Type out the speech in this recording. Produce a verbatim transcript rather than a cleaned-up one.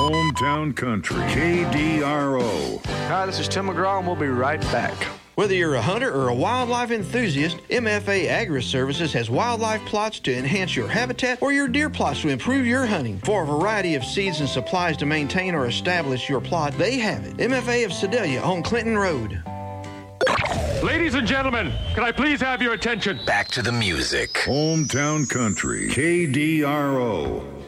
Hometown Country, K D R O. Hi, this is Tim McGraw, and we'll be right back. Whether you're a hunter or a wildlife enthusiast, M F A Agri-Services has wildlife plots to enhance your habitat or your deer plots to improve your hunting. For a variety of seeds and supplies to maintain or establish your plot, they have it. M F A of Sedalia on Clinton Road. Ladies and gentlemen, can I please have your attention? Back to the music. Hometown Country, K D R O.